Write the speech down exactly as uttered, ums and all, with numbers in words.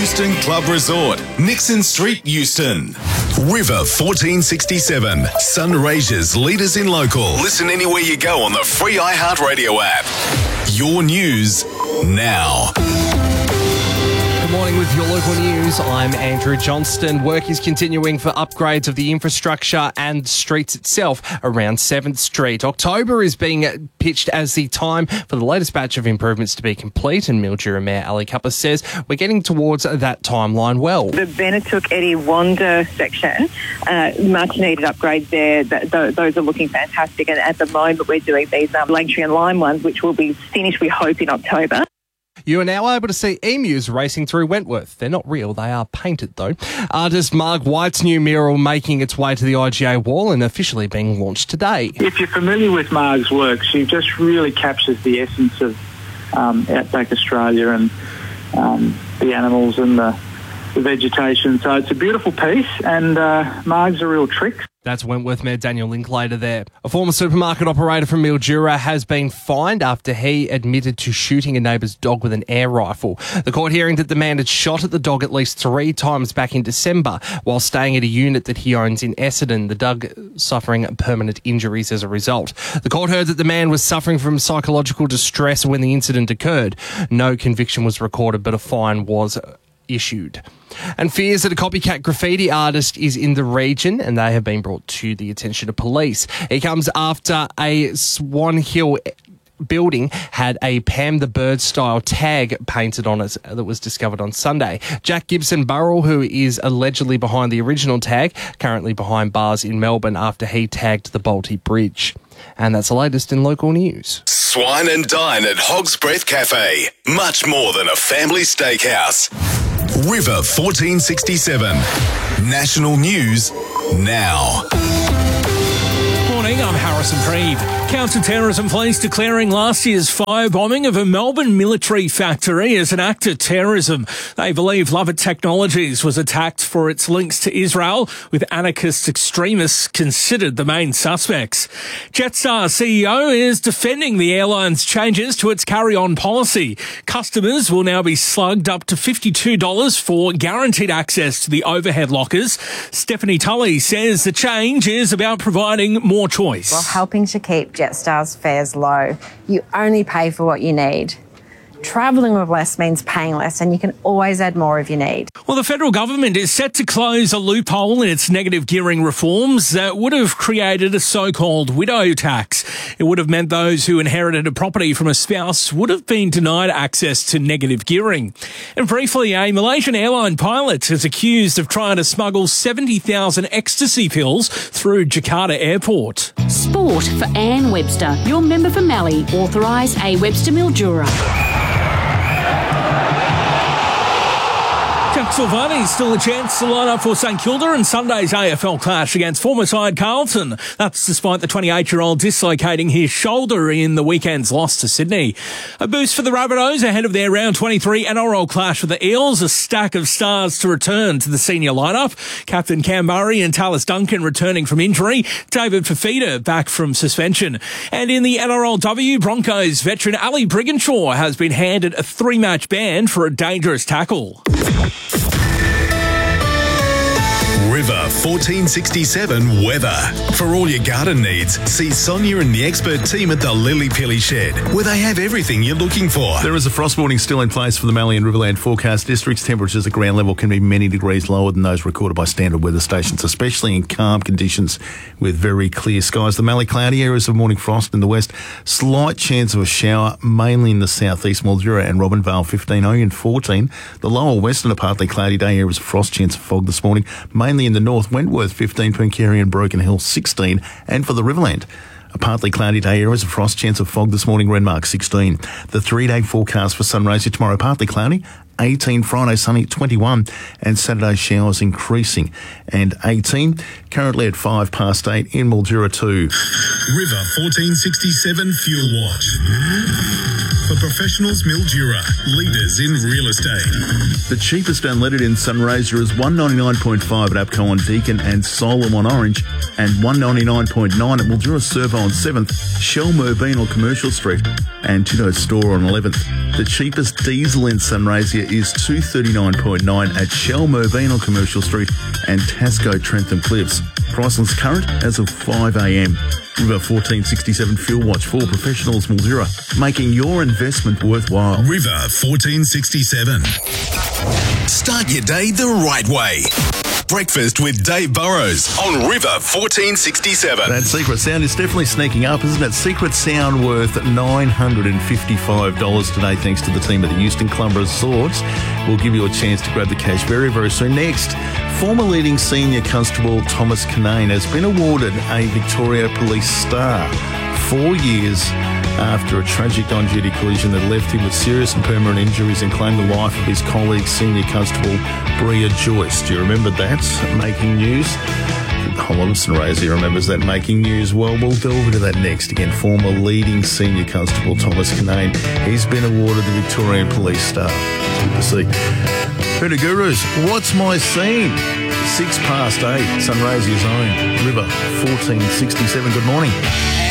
Euston Club Resort, Nixon Street, Euston. River fourteen sixty-seven, Sunraysia's leaders in local. Listen anywhere you go on the free iHeartRadio app. Your news now. Good morning with your local news. I'm Andrew Johnston. Work is continuing for upgrades of the infrastructure and streets itself around seventh Street. October is being pitched as the time for the latest batch of improvements to be complete, and Mildura Mayor Ali Cupper says we're getting towards that timeline well. The Benetook Eddie Wanda section, uh, much needed upgrades there. Th- th- those are looking fantastic, and at the moment we're doing these um, Langtree and Lime ones, which will be finished, we hope, in October. You are now able to see emus racing through Wentworth. They're not real, they are painted though. Artist Marg White's new mural making its way to the I G A wall and officially being launched today. If you're familiar with Marg's work, she just really captures the essence of um, Outback Australia and um, the animals and the, the vegetation. So it's a beautiful piece, and uh, Marg's a real trick. That's Wentworth Mayor Daniel Linklater there. A former supermarket operator from Mildura has been fined after he admitted to shooting a neighbour's dog with an air rifle. The court hearing that the man had shot at the dog at least three times back in December while staying at a unit that he owns in Essendon, the dog suffering permanent injuries as a result. The court heard that the man was suffering from psychological distress when the incident occurred. No conviction was recorded, but a fine was issued. And fears that a copycat graffiti artist is in the region, and they have been brought to the attention of police. It comes after a Swan Hill building had a Pam the Bird style tag painted on it that was discovered on Sunday. Jack Gibson Burrell, who is allegedly behind the original tag, currently behind bars in Melbourne after he tagged the Balti Bridge. And that's the latest in local news. Swine and dine at Hog's Breath Cafe. Much more than a family steakhouse. River fourteen sixty-seven. National News now. Morning, I'm Harrison Freed. Counter-terrorism police declaring last year's firebombing of a Melbourne military factory as an act of terrorism. They believe Lovett Technologies was attacked for its links to Israel, with anarchist extremists considered the main suspects. Jetstar C E O is defending the airline's changes to its carry-on policy. Customers will now be slugged up to fifty-two dollars for guaranteed access to the overhead lockers. Stephanie Tully says the change is about providing more choice. While helping to keep Jetstar's fares low, you only pay for what you need. Travelling with less means paying less, and you can always add more if you need. Well, the federal government is set to close a loophole in its negative gearing reforms that would have created a so-called widow tax. It would have meant those who inherited a property from a spouse would have been denied access to negative gearing. And briefly, a Malaysian airline pilot is accused of trying to smuggle seventy thousand ecstasy pills through Jakarta Airport. Sport for Anne Webster, your member for Mallee, authorised A Webster Mildura. Jack Silvani still a chance to line up for St Kilda in Sunday's A F L clash against former side Carlton. That's despite the twenty-eight-year-old dislocating his shoulder in the weekend's loss to Sydney. A boost for the Rabbitohs ahead of their round twenty-three N R L clash with the Eels. A stack of stars to return to the senior lineup. Captain Cam Murray and Tallis Duncan returning from injury. David Fafita back from suspension. And in the N R L W, Broncos veteran Ali Brigginshaw has been handed a three-match ban for a dangerous tackle. River fourteen sixty-seven weather. For all your garden needs, see Sonia and the expert team at the Lily Pilly Shed, where they have everything you're looking for. There is a frost warning still in place for the Mallee and Riverland forecast districts. Temperatures at ground level can be many degrees lower than those recorded by standard weather stations, especially in calm conditions with very clear skies. The Mallee cloudy areas of morning frost in the west. Slight chance of a shower, mainly in the southeast, Mildura and Robinvale fifteen, Oyen fourteen. The lower western, a partly cloudy day, areas of frost, chance of fog this morning, mainly in the north, Wentworth fifteen, Pooncarie and Broken Hill sixteen, and for the Riverland, a partly cloudy day, areas of frost, chance of fog this morning, Renmark sixteen. The three-day forecast for Sunraysia tomorrow, partly cloudy, eighteen, Friday sunny, twenty-one, and Saturday showers increasing, and eighteen, currently at five past eight in Mildura two. River fourteen sixty-seven Fuel Watch. for Professionals Mildura, leaders in real estate. The cheapest unleaded in Sunraysia is one ninety-nine point five at APCO on Deakin and Solom on Orange, and one ninety-nine point nine at Mildura Servo on seventh, Shell Merbein on Commercial Street, and Tito Store on eleventh. The cheapest diesel in Sunraysia is two thirty-nine point nine at Shell Merbein on Commercial Street and Tasco Trentham Cliffs. Priceless current as of five a m. River fourteen sixty-seven Fuel Watch for Professionals Mildura, making your investment worthwhile. River fourteen sixty-seven. Start your day the right way. Breakfast with Dave Burrows on River fourteen sixty-seven. That Secret Sound is definitely sneaking up, isn't it? Secret Sound worth nine hundred fifty-five dollars today, thanks to the team at the Euston Club Resorts. We'll give you a chance to grab the cash very, very soon. Next, former leading senior constable Thomas Kinane has been awarded a Victoria Police Star four years after a tragic on-duty collision that left him with serious and permanent injuries and claimed the life of his colleague, Senior Constable Bria Joyce. Do you remember that? Making news. The whole lot of Sunraysia remembers that making news. Well, we'll delve into that next. Again, former leading Senior Constable Thomas Kinane. He's been awarded the Victorian Police Star. Good to see. Hoodoo Gurus, what's my scene? Six past eight, Sunraysia's own River fourteen sixty-seven. Good morning.